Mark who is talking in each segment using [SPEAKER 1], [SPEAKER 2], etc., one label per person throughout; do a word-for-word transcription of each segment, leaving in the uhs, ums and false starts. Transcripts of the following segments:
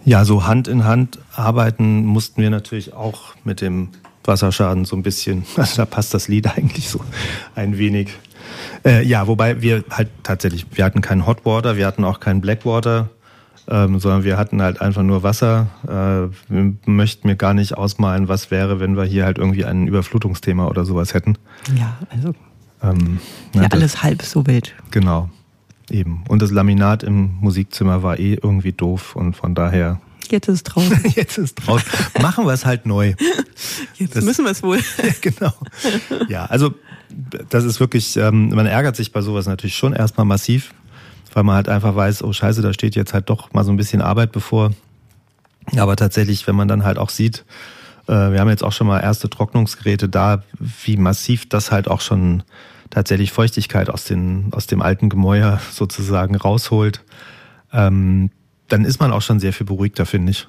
[SPEAKER 1] Ja, so Hand in Hand arbeiten mussten wir natürlich auch mit dem Wasserschaden so ein bisschen. Also da passt das Lied eigentlich so ein wenig. Äh, ja, wobei wir halt tatsächlich, wir hatten keinen Hot Water, wir hatten auch keinen Black Water, ähm, sondern wir hatten halt einfach nur Wasser. Äh, wir möchten mir gar nicht ausmalen, was wäre, wenn wir hier halt irgendwie ein Überflutungsthema oder sowas hätten.
[SPEAKER 2] Ja, also
[SPEAKER 1] ähm,
[SPEAKER 2] ja,
[SPEAKER 1] ja,
[SPEAKER 2] alles das, halb so wild.
[SPEAKER 1] Genau, eben. Und das Laminat im Musikzimmer war eh irgendwie doof und von daher...
[SPEAKER 2] Jetzt ist es draußen.
[SPEAKER 1] Jetzt ist es draußen. Machen wir es halt neu.
[SPEAKER 2] Jetzt das, müssen wir es wohl.
[SPEAKER 1] Genau. Ja, also das ist wirklich, ähm, man ärgert sich bei sowas natürlich schon erstmal massiv, weil man halt einfach weiß, oh scheiße, da steht jetzt halt doch mal so ein bisschen Arbeit bevor. Aber tatsächlich, wenn man dann halt auch sieht, äh, wir haben jetzt auch schon mal erste Trocknungsgeräte da, wie massiv das halt auch schon tatsächlich Feuchtigkeit aus, den, aus dem alten Gemäuer sozusagen rausholt, ähm, dann ist man auch schon sehr viel beruhigter, finde ich.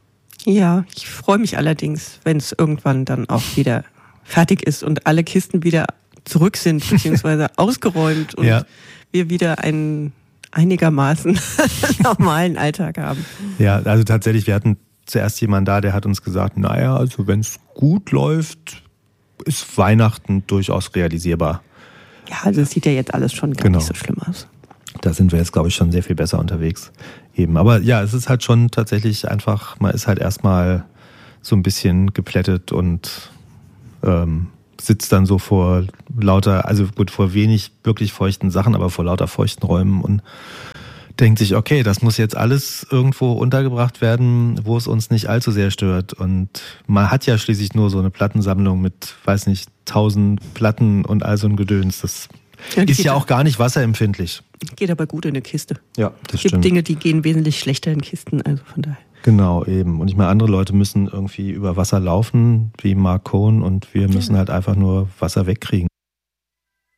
[SPEAKER 2] Ja, ich freue mich allerdings, wenn es irgendwann dann auch wieder fertig ist und alle Kisten wieder zurück sind, beziehungsweise ausgeräumt und ja. wir wieder einen einigermaßen normalen Alltag haben.
[SPEAKER 1] Ja, also tatsächlich, wir hatten zuerst jemanden da, der hat uns gesagt, naja, also wenn es gut läuft, ist Weihnachten durchaus realisierbar.
[SPEAKER 2] Ja, also es sieht ja jetzt alles schon gar genau. nicht so schlimm aus.
[SPEAKER 1] Da sind wir jetzt, glaube ich, schon sehr viel besser unterwegs. Eben. Aber ja, es ist halt schon tatsächlich einfach, man ist halt erstmal so ein bisschen geplättet und ähm, sitzt dann so vor lauter, also gut, vor wenig wirklich feuchten Sachen, aber vor lauter feuchten Räumen und denkt sich, okay, das muss jetzt alles irgendwo untergebracht werden, wo es uns nicht allzu sehr stört. Und man hat ja schließlich nur so eine Plattensammlung mit, weiß nicht, tausend Platten und all so ein Gedöns. Das ja, ist ja auch gar nicht wasserempfindlich.
[SPEAKER 2] Geht aber gut in eine Kiste.
[SPEAKER 1] Ja, das
[SPEAKER 2] es gibt
[SPEAKER 1] stimmt.
[SPEAKER 2] Dinge, die gehen wesentlich schlechter in Kisten, also von daher.
[SPEAKER 1] Genau, eben. Und ich meine, andere Leute müssen irgendwie über Wasser laufen, wie Mark Cohn, und wir müssen ja. halt einfach nur Wasser wegkriegen.